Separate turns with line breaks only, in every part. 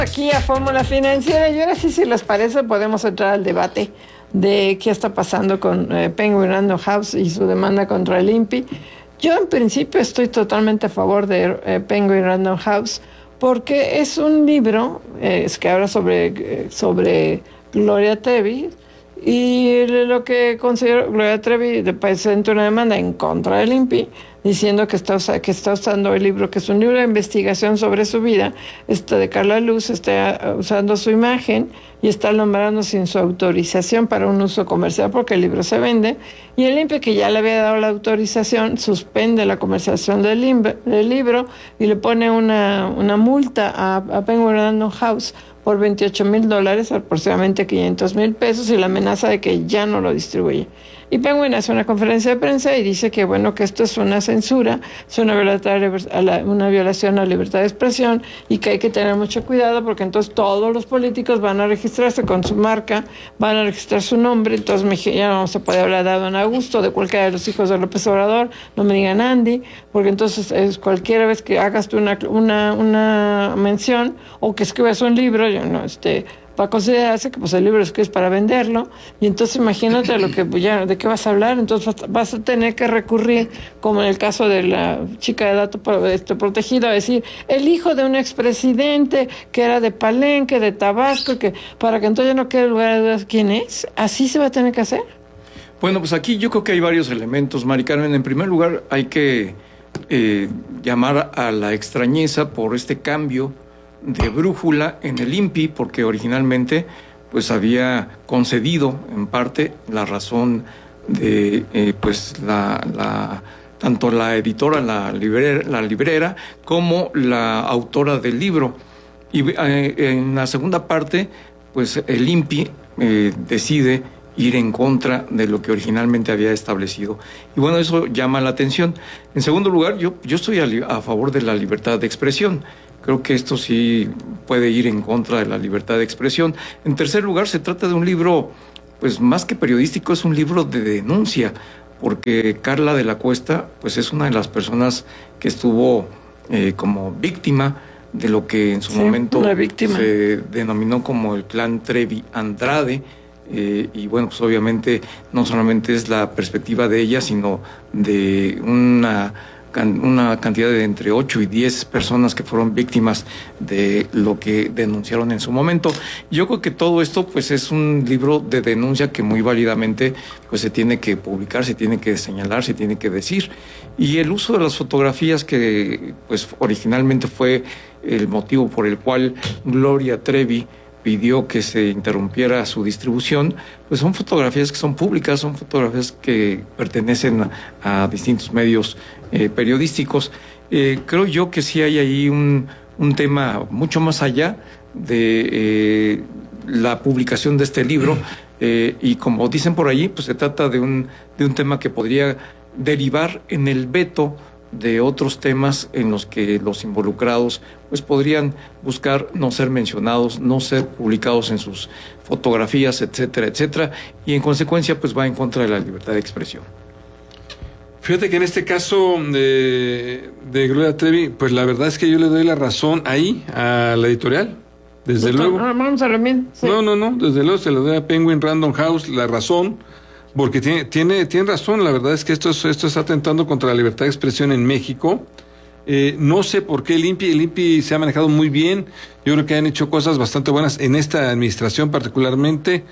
Aquí a Fórmula Financiera y ahora sí, si les parece, podemos entrar al debate de qué está pasando con Penguin Random House y su demanda contra el INPI. Yo en principio estoy totalmente a favor de Penguin Random House porque es un libro que habla sobre Gloria Trevi, y lo que considero, Gloria Trevi presenta una demanda en contra del INPI diciendo que está usando el libro, que es un libro de investigación sobre su vida, de Carla Luz, está usando su imagen y está nombrando sin su autorización para un uso comercial porque el libro se vende, y el INPI, que ya le había dado la autorización, suspende la comercialización del libro y le pone una multa a Penguin Random House por $28,000, aproximadamente $500,000, y la amenaza de que ya no lo distribuye. Y Penguin hace una conferencia de prensa y dice que bueno, que esto es una censura, es una violación a la libertad de expresión y que hay que tener mucho cuidado porque entonces todos los políticos van a registrarse con su marca, van a registrar su nombre, entonces ya no se puede hablar de Adán Augusto, de cualquiera de los hijos de López Obrador, no me digan Andy, porque entonces cualquier vez que hagas tú una mención o que escribas un libro, va a considerarse que pues el libro es que es para venderlo, y entonces imagínate de qué vas a hablar. Entonces vas a tener que recurrir, como en el caso de la chica de dato protegido, a decir el hijo de un expresidente que era de Palenque, de Tabasco, para que entonces ya no quede lugar de dudas quién es. Así se va a tener que hacer.
Bueno, pues aquí yo creo que hay varios elementos, Mari Carmen. En primer lugar, hay que llamar a la extrañeza por este cambio de brújula en el INPI, porque originalmente pues había concedido en parte la razón de tanto la editora, la librera, como la autora del libro. Y en la segunda parte, pues el INPI decide ir en contra de lo que originalmente había establecido. Y bueno, eso llama la atención. En segundo lugar, yo estoy a favor de la libertad de expresión. Creo que esto sí puede ir en contra de la libertad de expresión. En tercer lugar, se trata de un libro, pues más que periodístico, es un libro de denuncia, porque Carla de la Cuesta, pues es una de las personas que estuvo como víctima de lo que en su momento se denominó como el clan Trevi Andrade. Y bueno, pues obviamente no solamente es la perspectiva de ella, sino de una cantidad de entre 8 y 10 personas que fueron víctimas de lo que denunciaron en su momento. Yo creo que todo esto pues es un libro de denuncia que muy válidamente pues se tiene que publicar, se tiene que señalar, se tiene que decir. Y el uso de las fotografías, que pues originalmente fue el motivo por el cual Gloria Trevi pidió que se interrumpiera su distribución, pues son fotografías que son públicas, son fotografías que pertenecen a distintos medios periodísticos. Creo yo que sí hay ahí un tema mucho más allá de la publicación de este libro, y como dicen por allí, pues se trata de un tema que podría derivar en el veto de otros temas en los que los involucrados pues podrían buscar no ser mencionados, no ser publicados en sus fotografías, etcétera, etcétera, y en consecuencia pues va en contra de la libertad de expresión.
Fíjate que en este caso de Gloria Trevi, pues la verdad es que yo le doy la razón ahí a la editorial, desde luego.
Vamos a reunir. Sí.
No, desde luego se le doy a Penguin Random House la razón, porque tiene razón. La verdad es que esto está atentando contra la libertad de expresión en México. No sé por qué el INPI se ha manejado muy bien. Yo creo que han hecho cosas bastante buenas en esta administración particularmente.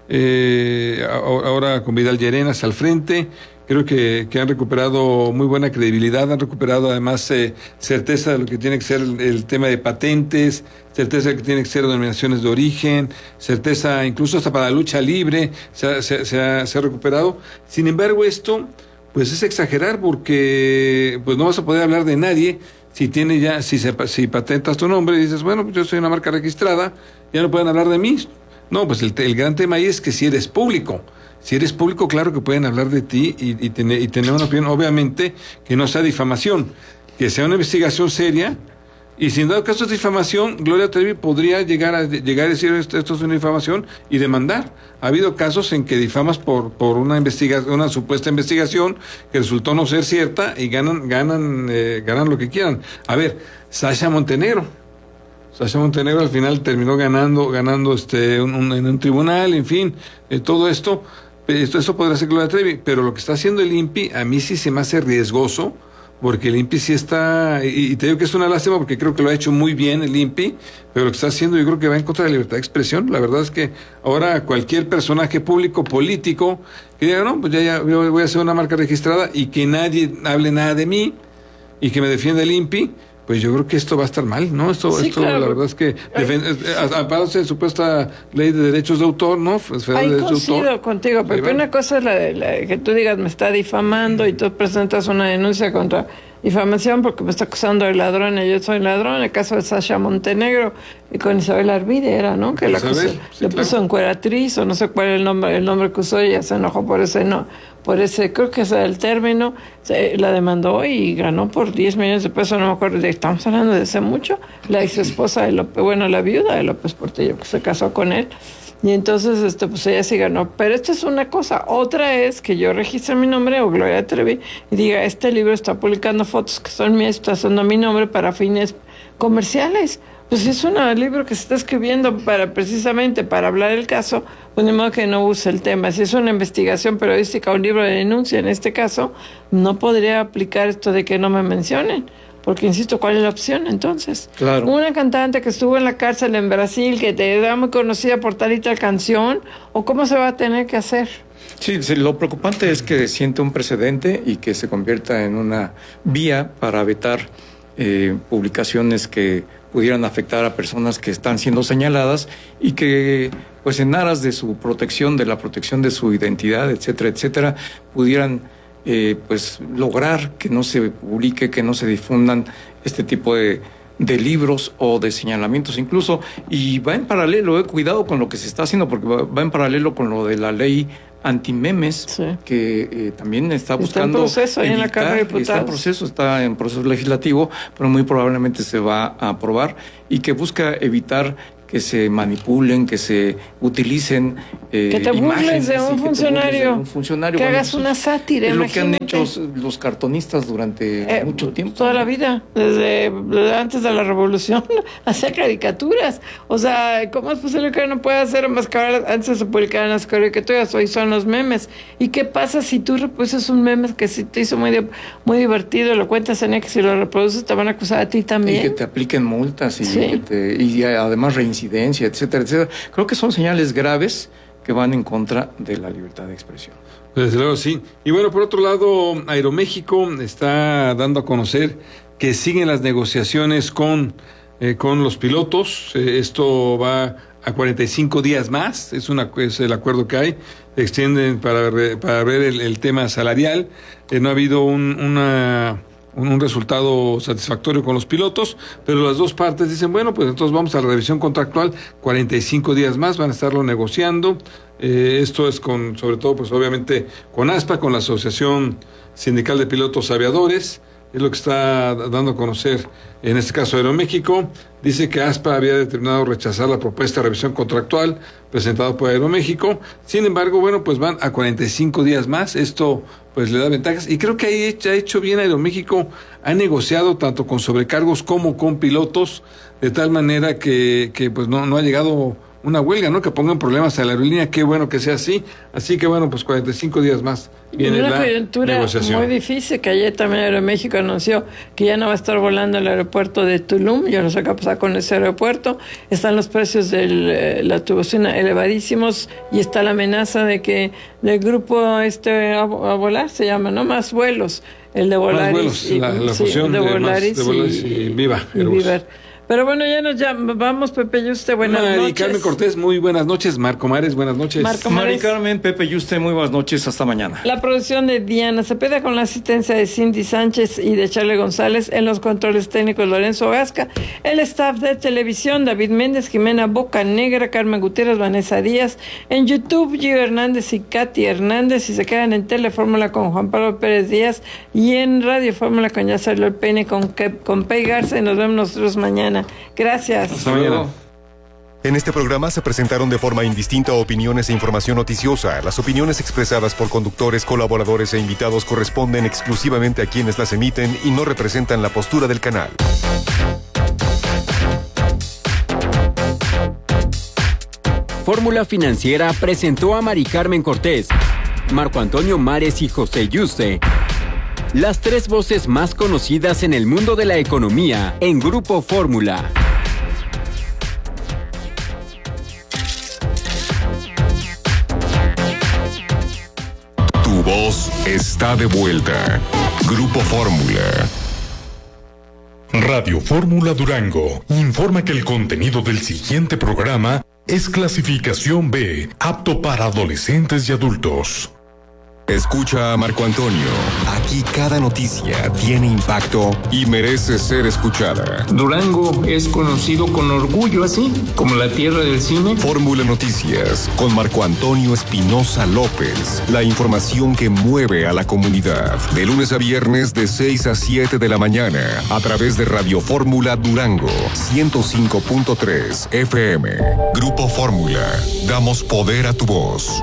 Ahora con Vidal Llerenas al frente, creo que han recuperado muy buena credibilidad, han recuperado además certeza de lo que tiene que ser el tema de patentes, certeza de lo que tiene que ser denominaciones de origen, certeza incluso hasta para la lucha libre se ha recuperado. Sin embargo, esto pues es exagerar, porque pues no vas a poder hablar de nadie si patentas tu nombre y dices, bueno, pues yo soy una marca registrada, ya no pueden hablar de mí. No, pues el gran tema ahí es que si eres público, claro que pueden hablar de ti y tener una opinión, obviamente que no sea difamación, que sea una investigación seria. Y si en dado caso es difamación, Gloria Trevi podría llegar a decir esto es una difamación y demandar. Ha habido casos en que difamas por una supuesta investigación que resultó no ser cierta y ganan lo que quieran. A ver, Sasha Montenegro Sasha Montenegro al final terminó ganando en un tribunal, en fin, todo esto. Eso podría ser Gloria Trevi, pero lo que está haciendo el INPI a mí sí se me hace riesgoso, porque el INPI sí está, y te digo que es una lástima porque creo que lo ha hecho muy bien el INPI, pero lo que está haciendo yo creo que va en contra de la libertad de expresión. La verdad es que ahora cualquier personaje público, político, que diga, no, pues ya voy a hacer una marca registrada y que nadie hable nada de mí y que me defienda el INPI, pues yo creo que esto va a estar mal, ¿no? Esto claro. La verdad es que amparándose en supuesta ley de derechos de autor, ¿no?
Ahí coincido contigo, pero una cosa es la que tú digas me está difamando y tú presentas una denuncia contra difamación porque me está acusando de ladrón y yo soy ladrón. El caso de Sasha Montenegro y con Isabel Arvide era, ¿no? Que la acusó, le puso encueratriz o no sé cuál es el nombre que usó y ella se enojó por ese, creo que ese es el término, la demandó y ganó por 10 millones de pesos, no me acuerdo, estamos hablando de hace mucho, la ex esposa de López, la viuda de López Portillo, que se casó con él, y entonces pues ella sí ganó. Pero esta es una cosa, otra es que yo registre mi nombre o Gloria Trevi y diga, este libro está publicando fotos que son mías, está haciendo mi nombre para fines comerciales. Pues si es un libro que se está escribiendo precisamente para hablar del caso, pues de modo que no use el tema. Si es una investigación periodística o un libro de denuncia, en este caso, no podría aplicar esto de que no me mencionen. Porque, insisto, ¿cuál es la opción entonces?
Claro.
Una cantante que estuvo en la cárcel en Brasil, que te era muy conocida por tal y tal canción, ¿o cómo se va a tener que hacer?
Sí, lo preocupante es que siente un precedente y que se convierta en una vía para vetar publicaciones que pudieran afectar a personas que están siendo señaladas y que, pues en aras de su protección, de la protección de su identidad, etcétera, etcétera, pudieran pues lograr que no se publique, que no se difundan este tipo de libros o de señalamientos incluso, y va en paralelo, cuidado con lo que se está haciendo, porque va en paralelo con lo de la ley antimemes, sí, que también está buscando
proceso, evitar, en la Cámara de Diputados.
Está en proceso legislativo, pero muy probablemente se va a aprobar, y que busca evitar que se manipulen, que se utilicen
que te burles de un funcionario, que hagas una sátira.
Es lo que han hecho los cartonistas durante mucho tiempo.
Toda la vida, desde antes de la Revolución, hacía caricaturas. O sea, ¿cómo es posible que no pueda hacer más cabras? Antes se publicaban las caricaturas, hoy son los memes. ¿Y qué pasa si tú reproduces un meme que si te hizo muy divertido, lo cuentas en X y lo reproduces, te van a acusar a ti también?
Y que te apliquen multas y,
sí,
y además reincidencia, etcétera, etcétera. Creo que son señales graves que van en contra de la libertad de expresión.
Desde luego, sí. Y bueno, por otro lado, Aeroméxico está dando a conocer que siguen las negociaciones con los pilotos. Esto va a 45 días más, es el acuerdo que hay. Extienden para ver el tema salarial. No ha habido un resultado satisfactorio con los pilotos, pero las dos partes dicen, bueno, pues entonces vamos a la revisión contractual, 45 días más, van a estarlo negociando. Esto es sobre todo, pues obviamente, con ASPA, con la Asociación Sindical de Pilotos Aviadores, es lo que está dando a conocer, en este caso Aeroméxico. Dice que ASPA había determinado rechazar la propuesta de revisión contractual presentada por Aeroméxico. Sin embargo, bueno, pues van a 45 días más. Esto pues le da ventajas. Y creo que ahí ha hecho bien Aeroméxico. Ha negociado tanto con sobrecargos como con pilotos, de tal manera que pues no ha llegado una huelga, ¿no? Que pongan problemas a la aerolínea. Qué bueno que sea así. Así que bueno, pues 45 días más viene la negociación.
Muy difícil, que ayer también Aeroméxico anunció que ya no va a estar volando el aeropuerto de Tulum. Yo no sé qué va a pasar con ese aeropuerto. Están los precios de la tubucina elevadísimos y está la amenaza de que del grupo a volar se llama, ¿no? Más vuelos. El de Volaris.
La fusión de Volaris y Viva.
Pero bueno, ya vamos, Pepe Yuste, buenas noches.
Carmen Cortés, muy buenas noches. Marco Mares, buenas noches.
Mari Carmen, Pepe Yuste, muy buenas noches, hasta mañana.
La producción de Diana Cepeda con la asistencia de Cindy Sánchez y de Charlie González, en los controles técnicos Lorenzo Gasca, el staff de televisión David Méndez, Jimena Bocanegra, Carmen Gutiérrez, Vanessa Díaz, en YouTube Gio Hernández y Katy Hernández, y se quedan en Telefórmula con Juan Pablo Pérez Díaz y en Radio Fórmula con Yacer Peine con Pei Garza, y nos vemos nosotros mañana. Gracias.
Hasta mañana.
En este programa se presentaron de forma indistinta opiniones e información noticiosa. Las opiniones expresadas por conductores, colaboradores e invitados corresponden exclusivamente a quienes las emiten y no representan la postura del canal.
Fórmula Financiera presentó a Mari Carmen Cortés, Marco Antonio Mares y José Yuste, las tres voces más conocidas en el mundo de la economía en Grupo Fórmula.
Tu voz está de vuelta. Grupo Fórmula.
Radio Fórmula Durango informa que el contenido del siguiente programa es clasificación B, apto para adolescentes y adultos.
Escucha a Marco Antonio. Aquí cada noticia tiene impacto y merece ser escuchada.
Durango es conocido con orgullo así, como la tierra del cine.
Fórmula Noticias con Marco Antonio Espinosa López. La información que mueve a la comunidad. De lunes a viernes de 6 a 7 de la mañana a través de Radio Fórmula Durango 105.3 FM. Grupo Fórmula. Damos poder a tu voz.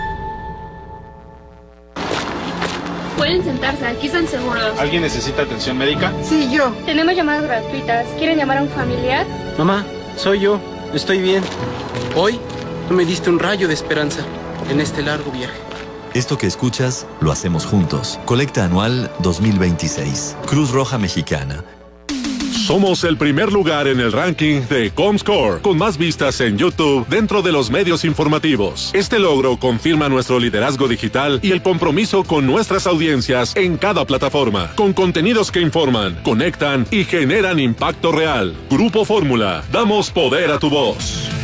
Pueden sentarse, aquí están seguros.
¿Alguien necesita atención médica?
Sí, yo.
Tenemos llamadas gratuitas. ¿Quieren llamar a un familiar?
Mamá, soy yo. Estoy bien. Hoy tú me diste un rayo de esperanza en este largo viaje.
Esto que escuchas, lo hacemos juntos. Colecta anual 2026. Cruz Roja Mexicana.
Somos el primer lugar en el ranking de Comscore, con más vistas en YouTube dentro de los medios informativos. Este logro confirma nuestro liderazgo digital y el compromiso con nuestras audiencias en cada plataforma, con contenidos que informan, conectan y generan impacto real. Grupo Fórmula, damos poder a tu voz.